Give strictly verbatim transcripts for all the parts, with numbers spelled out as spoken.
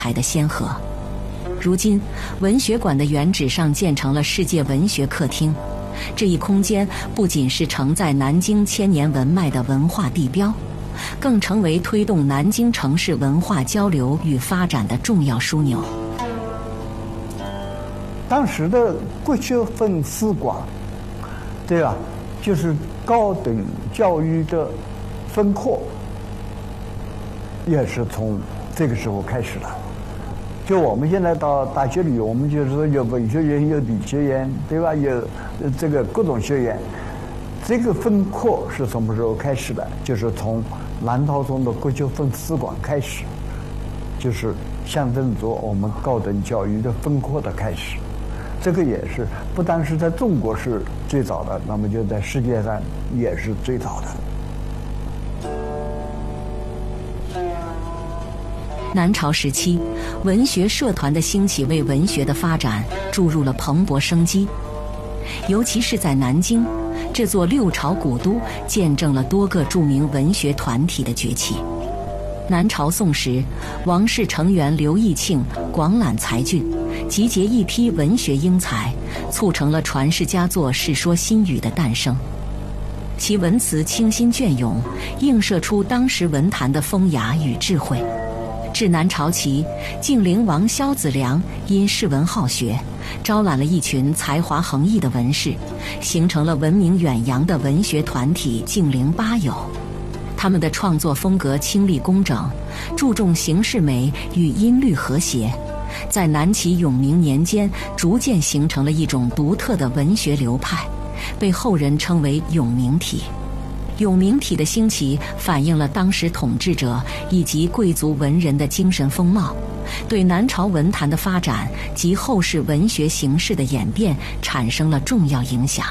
彩的先河。如今，文学馆的原址上建成了世界文学客厅，这一空间不仅是承载南京千年文脉的文化地标，更成为推动南京城市文化交流与发展的重要枢纽。 当时的国学分史馆，对吧？就是高等教育的分科，也是从这个时候开始的。就我们现在到大学里，我们就是说有文学院、有理学院，对吧？有这个各种学院。这个分科是什么时候开始的？就是从南陶中的国学分史馆开始，就是象征着我们高等教育的分科的开始。这个也是不单是在中国是最早的，那么就在世界上也是最早的。 南朝时期，文学社团的兴起为文学的发展注入了蓬勃生机。尤其是在南京这座六朝古都，见证了多个著名文学团体的崛起。南朝宋时，王室成员刘义庆广揽才俊，集结一批文学英才，促成了传世佳作《世说新语》的诞生。其文辞清新隽永，映射出当时文坛的风雅与智慧。至南朝期，晋灵王萧子良因世文好学，招揽了一群才华横溢的文士，形成了闻名远扬的文学团体晋灵八友。他们的创作风格清丽工整，注重形式美与音律和谐，在南齐永明年间逐渐形成了一种独特的文学流派，被后人称为永明体。永明体的兴起反映了当时统治者以及贵族文人的精神风貌，对南朝文坛的发展及后世文学形式的演变产生了重要影响。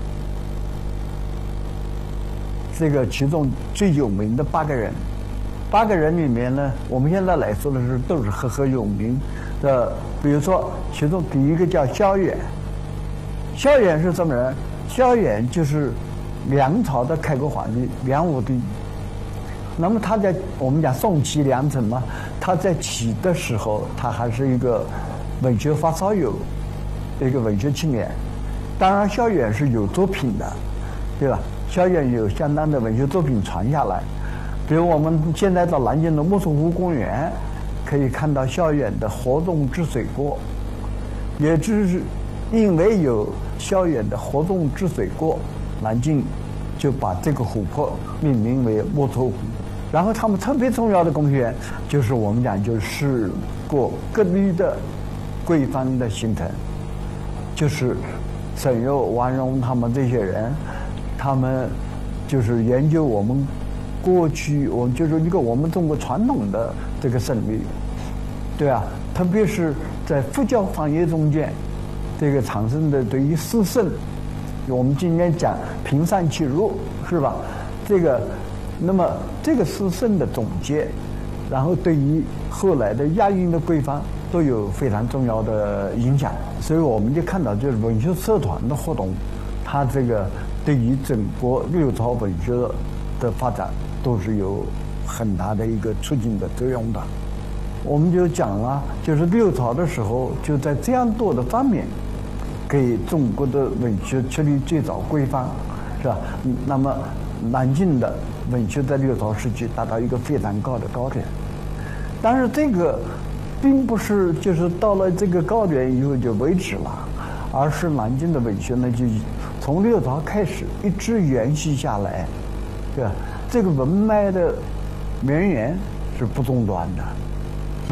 这个其中最有名的八个人，八个人里面呢，我们现在来说的是都是赫赫有名的。比如说，其中第一个叫萧远。萧远是什么人？萧远就是梁朝的开国皇帝梁武帝。那么他在我们讲宋齐梁陈嘛，他在齐的时候，他还是一个文学发烧友，一个文学青年。当然，萧远是有作品的，对吧？萧远有相当的文学作品传下来，比如我们现在到南京的莫愁湖公园，可以看到萧远的《活动之水过》，也就是因为有萧远的《活动之水过》，南京就把这个湖泊命名为莫愁湖。然后他们特别重要的贡献，就是我们讲就是过各地的规范的形成，就是沈佑、王戎他们这些人。他们就是研究我们过去，我们就是一个我们中国传统的这个胜利，对啊，特别是在佛教行业中间，这个产生的对于诗圣，我们今天讲平善其入，是吧？这个，那么这个诗圣的总结，然后对于后来的押韵的规范都有非常重要的影响，所以我们就看到，就是文学社团的活动，它这个。对于整个六朝文学的发展都是有很大的一个促进的作用的。我们就讲了，就是六朝的时候，就在这样多的方面，给中国的文学确立最早规范，是吧？那么南京的文学在六朝时期达到一个非常高的高点，但是这个并不是就是到了这个高点以后就为止了，而是南京的文学呢就。从六朝开始一直延续下来，对吧？这个文脉的绵延是不中断的。